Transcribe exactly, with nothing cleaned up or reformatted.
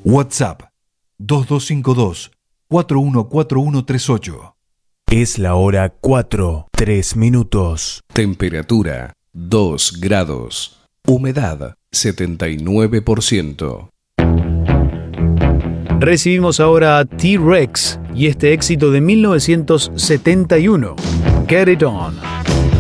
WhatsApp dos dos cinco dos, cuatro uno cuatro uno tres ocho. Es la hora cuatro, tres minutos. Temperatura dos grados. Humedad setenta y nueve por ciento. Recibimos ahora a T-Rex y este éxito de mil novecientos setenta y uno, Get It On.